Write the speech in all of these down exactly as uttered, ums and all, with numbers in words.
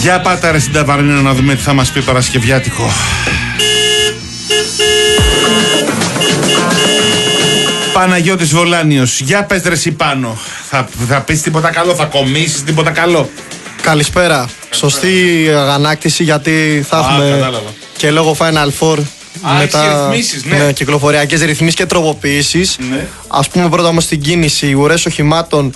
Για πάτα ρε στην Ταβαρνίνο να δούμε τι θα μας πει Παρασκευιάτικο. Παναγιώτης Βολάνιος, για πες ρε εσύ πάνω. Θα, θα πεις τίποτα καλό, θα κομίσεις τίποτα καλό? Καλησπέρα. Σωστή αγανάκτηση, γιατί θα έχουμε κατάλαβα. και λόγω Final Four Α, μετά ρυθμίσεις, ναι. ναι, κυκλοφοριακές ρυθμίσεις και τροποποιήσεις. Ναι. Ας πούμε πρώτα όμως την κίνηση. Ουρές οχημάτων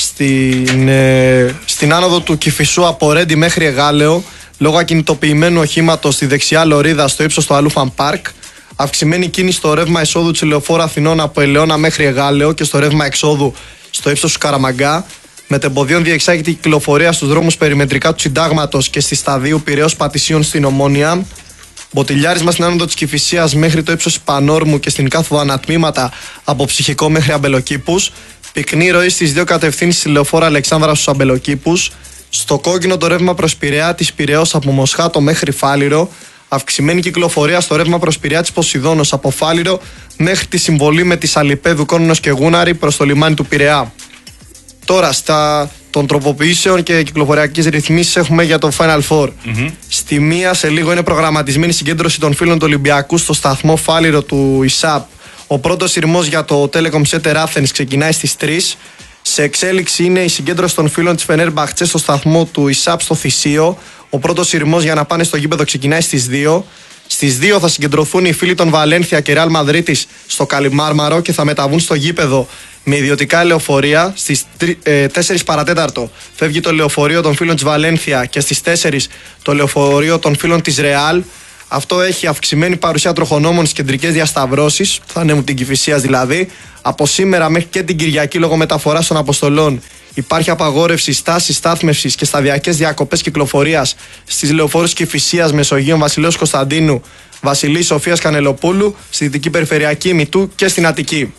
στην, ε, στην άνοδο του Κηφισού από Ρέντι μέχρι Εγάλεο, λόγω ακινητοποιημένου οχήματος στη δεξιά λωρίδα στο ύψος του Αλούφαν Πάρκ. Αυξημένη κίνηση στο ρεύμα εισόδου της Λεωφόρου Αθηνών από Ελαιώνα μέχρι Εγάλεο και στο ρεύμα εξόδου στο ύψος του Καραμαγκά. Μετεμποδίων διεξάγεται η κυκλοφορία στους δρόμους περιμετρικά του Συντάγματος και στη Σταδίου Πειραιώς Πατησίων στην Ομόνια. Μποτιλιάρισμα στην άνοδο της Κηφισίας μέχρι το ύψος Πανόρμου και στην κάθοδο ανατμήματα από Ψυχικό μέχρι Αμπελοκήπους. Πυκνή ροή στις δύο κατευθύνσεις στη Λεωφόρο Αλεξάνδρα στους Αμπελοκήπους. Στο κόκκινο το ρεύμα προς Πειραιά της Πειραιώς από Μοσχάτο μέχρι Φάληρο. Αυξημένη κυκλοφορία στο ρεύμα προς Πειραιά της Ποσειδώνος από Φάληρο μέχρι τη συμβολή με τη Σαλιπέδου, Κόνονος και Γούναρη προς το λιμάνι του Πειραιά. Τώρα, στα των τροποποιήσεων και κυκλοφοριακές ρυθμίσεις έχουμε για το Final Four. Mm-hmm. Στη μία, σε λίγο, είναι προγραμματισμένη συγκέντρωση των φίλων του Ολυμπιακού στο σταθμό Φάληρο του ΙΣΑΠ. Ο πρώτος σειρμός για το Telecom Center Athens ξεκινάει στις τρεις. Σε εξέλιξη είναι η συγκέντρωση των φίλων της Φενέρμπαχτσε στο σταθμό του ΙΣΑΠ στο Θησίο. Ο πρώτος σειρμός για να πάνε στο γήπεδο ξεκινάει στις δύο. Στις δύο θα συγκεντρωθούν οι φίλοι των Βαλένθια και Ρεάλ Μαδρίτης στο Καλιμάρμαρο και θα μεταβούν στο γήπεδο με ιδιωτικά λεωφορεία. Στις τέσσερις παρατέταρτο φεύγει το λεωφορείο των φίλων της Βαλένθια και στις τέσσερις το λεωφορείο των φίλων της Ρεάλ. Αυτό έχει αυξημένη παρουσία τροχονόμων στις κεντρικές διασταυρώσεις, θα ανέβουν την Κηφισίας δηλαδή. Από σήμερα μέχρι και την Κυριακή, λόγω μεταφοράς των αποστολών, υπάρχει απαγόρευση στάσης, στάθμευσης και σταδιακές διακοπές κυκλοφορίας στις λεωφόρους Κηφισίας, Μεσογείων, Βασιλέως Κωνσταντίνου, Βασιλής Σοφίας Κανελοπούλου, στη Δυτική Περιφερειακή Μητού και στην Αττική.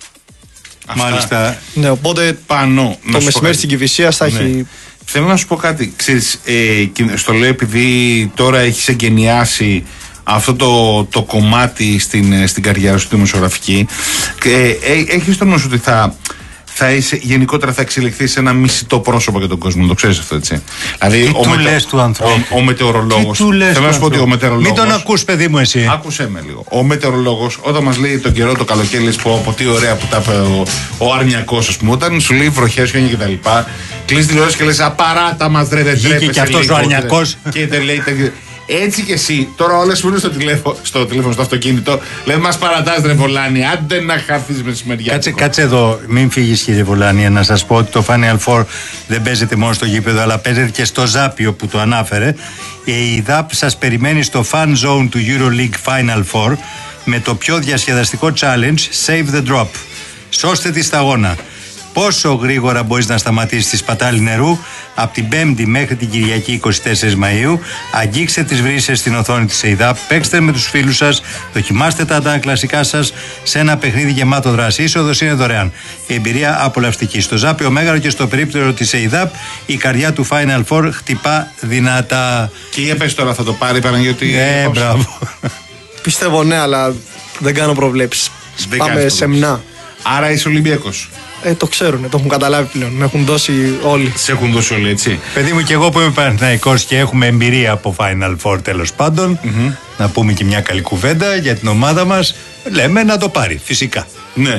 Αυτά. Μάλιστα. Ναι, οπότε πάνω, το μεσημέρι στην Κηφισίας θα ναι. έχει. Θέλω να σου πω κάτι. Ξέρεις, ε, στο λέω επειδή τώρα έχεις εγκαινιάσει αυτό το, το κομμάτι στην, στην καριέρα σου, τη δημοσιογραφική. Ε, ε, έχεις το νου σου ότι θα, θα είσαι, γενικότερα θα εξελιχθεί σε ένα μισητό πρόσωπο για τον κόσμο. Το ξέρεις αυτό, έτσι? Δηλαδή, τι ο, του μετε, λες του ανθρώπου. Ο, ο μετεωρολόγος. Θέλω να σου πω ότι ο μετεωρολόγος. Μην τον ακούς, παιδί μου, εσύ. Άκουσέ με λίγο. Ο μετεωρολόγος, όταν μας λέει τον καιρό το καλοκαίρι, λες πω, πω τι ωραία που τα είπε ο, ο Αρνιακός, ας πούμε, όταν σου λέει βροχές, χιόνια και τα λοιπά, κλείς τηλεόραση και λες απαράτα μας ρε, δεν τρέπεσαι. Και αυτός ο Αρνιακός. Και δεν λέει. Έτσι και εσύ, τώρα όλες που είναι στο τηλέφωνο, στο, τηλέφωνο, στο αυτοκίνητο, λένε μας παρατάς ρε Βολάνη, άντε να χαθείς μεσημεριά. Κάτσε, κάτσε εδώ, μην φύγεις κύριε Βολάνη, να σας πω ότι το Final Four δεν παίζεται μόνο στο γήπεδο, αλλά παίζεται και στο Ζάπιο που το ανάφερε. Η ΔΑΠ σας περιμένει στο Fan Zone του EuroLeague Final Four με το πιο διασκεδαστικό challenge Save the Drop. Σώστε τη σταγόνα. Πόσο γρήγορα μπορείς να σταματήσεις τη σπατάλη νερού? Από την Πέμπτη μέχρι την Κυριακή εικοστή τέταρτη Μαΐου, αγγίξτε τις βρύσες στην οθόνη της ΕΙΔΑΠ, παίξτε με τους φίλους σας, δοκιμάστε τα αντανακλαστικά σας σε ένα παιχνίδι γεμάτο δράση. Η είσοδος είναι δωρεάν. Η εμπειρία απολαυστική. Στο Ζάπιο Μέγαρο και στο περίπτερο της ΕΙΔΑΠ, η καρδιά του Final Four χτυπά δυνατά. Και για πες τώρα, θα το πάρει Παναγιώτη? Ε, μπράβο. Πιστεύω ναι, αλλά δεν κάνω προβλέψεις. Δεν Πάμε σεμνά. Άρα είσαι Ολυμπιακός. Ε, το ξέρουν, το έχουν καταλάβει πλέον. Με έχουν δώσει όλοι. Σε έχουν δώσει όλοι, έτσι. Παιδί μου, και εγώ που είμαι Παναθηναϊκός και έχουμε εμπειρία από Final Four τέλος πάντων, mm-hmm. να πούμε και μια καλή κουβέντα για την ομάδα μας. Λέμε να το πάρει, φυσικά. Ναι.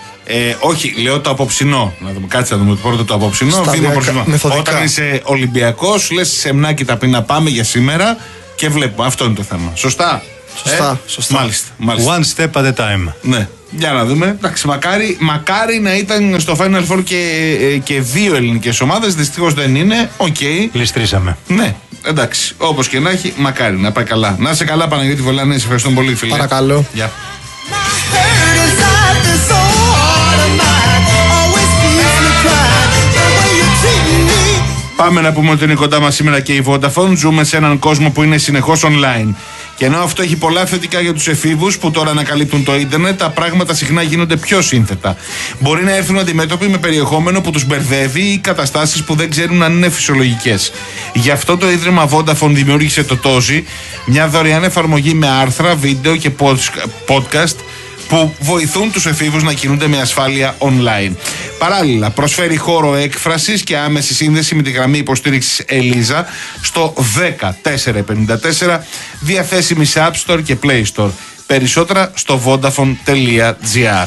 Ε, όχι, λέω το απόψινό. Να δούμε, κάτσε να δούμε πρώτο το απόψινό. Βήμα προψινό. Όταν είσαι Ολυμπιακός, λες σεμνάκι τα πει να πάμε για σήμερα και βλέπουμε. Αυτό είναι το θέμα. Σωστά. Σωστά, ε? σωστά. Μάλιστα, μάλιστα. One step at a time. Ναι. Για να δούμε. Εντάξει, μακάρι, μακάρι να ήταν στο Final Four και, και δύο ελληνικές ομάδες. Δυστυχώς δεν είναι. Οκ. Okay. Ληστρήσαμε. Ναι. Εντάξει. Όπως και να έχει, μακάρι να πάει καλά. Να είσαι καλά, Παναγιώτη Βολάνη. Σε ευχαριστώ πολύ, φίλε. Παρακαλώ. Γεια. Πάμε να πούμε ότι είναι κοντά μας σήμερα και η Vodafone. Ζούμε σε έναν κόσμο που είναι συνεχώς online. Και ενώ αυτό έχει πολλά θετικά για τους εφήβους που τώρα ανακαλύπτουν το ίντερνετ, τα πράγματα συχνά γίνονται πιο σύνθετα. Μπορεί να έρθουν αντιμέτωποι με περιεχόμενο που τους μπερδεύει ή καταστάσεις που δεν ξέρουν αν είναι φυσιολογικές. Γι' αυτό το Ίδρυμα Vodafone δημιούργησε το Tozi, μια δωρεάν εφαρμογή με άρθρα, βίντεο και podcast που βοηθούν τους εφήβους να κινούνται με ασφάλεια online. Παράλληλα, προσφέρει χώρο έκφρασης και άμεση σύνδεση με τη γραμμή υποστήριξης Ελίζα στο δέκα τετρακόσια πενήντα τέσσερα, διαθέσιμη σε App Store και Play Store. Περισσότερα στο vodafone τελεία gr.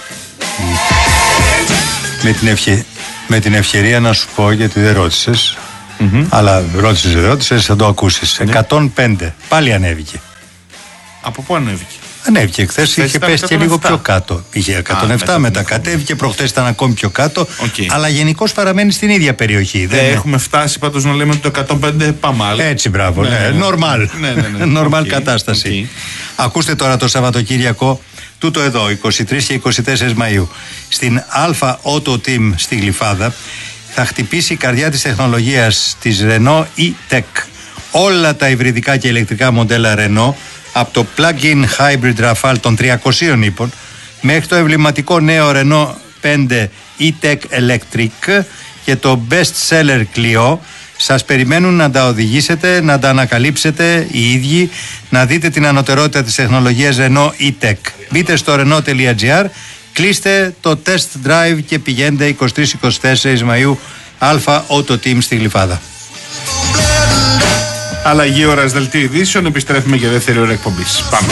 Με την, ευχε... με την ευκαιρία να σου πω, γιατί δεν ρώτησες, mm-hmm. αλλά ρώτησες, δεν ρώτησες, θα το ακούσεις. Mm-hmm. εκατόν πέντε, πάλι ανέβηκε. Από πού ανέβηκε? Ανέβηκε. Χθες είχε πέσει και λίγο πιο κάτω. Είχε εκατόν επτά, Α, μετά κατέβηκε. Προχθές ήταν ακόμη πιο κάτω. Okay. Αλλά γενικώς παραμένει στην ίδια περιοχή. Δεν ε, έχουμε φτάσει πάντως να λέμε ότι το εκατόν πέντε πάμε άλλο. Έτσι, μπράβο. Ναι, νορμάλ. Ναι, ναι, ναι, ναι. Νορμάλ okay. κατάσταση. Okay. Ακούστε τώρα το Σαββατοκύριακο, τούτο εδώ, είκοσι τρεις και είκοσι τέσσερις Μαΐου, στην Alpha Auto Team στη Γλυφάδα, θα χτυπήσει η καρδιά της τεχνολογίας της Renault E-Tech. Όλα τα υβριδικά και ηλεκτρικά μοντέλα Renault, από το plug-in hybrid Rafale των τριακοσίων ύπων μέχρι το εμβληματικό νέο Renault πέντε E-Tech Electric και το best seller Clio, σας περιμένουν να τα οδηγήσετε, να τα ανακαλύψετε οι ίδιοι, να δείτε την ανωτερότητα της τεχνολογίας Renault E-Tech. Μπείτε στο renault τελεία gr, κλείστε το test drive και πηγαίνετε είκοσι τρεις και είκοσι τέσσερις Μαΐου Alpha Auto Team στη Γλυφάδα. Αλλαγή ώρας, δελτίο ειδήσεων, επιστρέφουμε για δεύτερη ώρα εκπομπής. Πάμε.